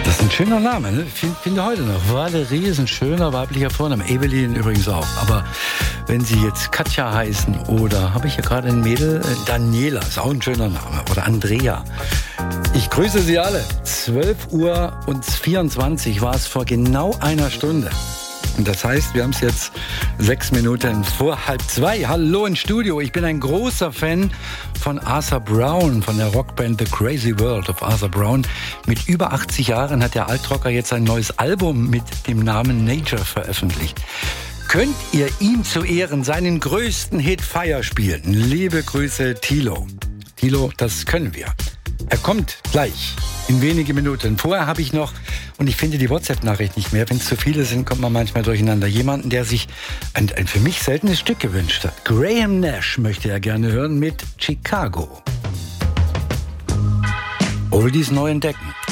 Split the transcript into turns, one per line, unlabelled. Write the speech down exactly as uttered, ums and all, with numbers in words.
Das ist ein schöner Name, ne? Ich find, finde heute noch. Valerie ist ein schöner weiblicher Vorname. Evelyn übrigens auch. Aber wenn Sie jetzt Katja heißen oder, habe ich ja gerade ein Mädel, Daniela, ist auch ein schöner Name. Oder Andrea. Ich grüße Sie alle. zwölf Uhr vierundzwanzig war es vor genau einer Stunde. Und das heißt, wir haben es jetzt sechs Minuten vor halb zwei. Hallo ins Studio. Ich bin ein großer Fan von Arthur Brown, von der Rockband The Crazy World of Arthur Brown. Mit über achtzig Jahren hat der Altrocker jetzt ein neues Album mit dem Namen Nature veröffentlicht. Könnt ihr ihm zu Ehren seinen größten Hit Fire spielen? Liebe Grüße, Thilo. Thilo, das können wir. Er kommt gleich, in wenige Minuten. Vorher habe ich noch, und ich finde die WhatsApp-Nachricht nicht mehr, wenn es zu viele sind, kommt man manchmal durcheinander, jemanden, der sich ein, ein für mich seltenes Stück gewünscht hat. Graham Nash möchte er gerne hören mit Chicago. Oldies neu entdecken.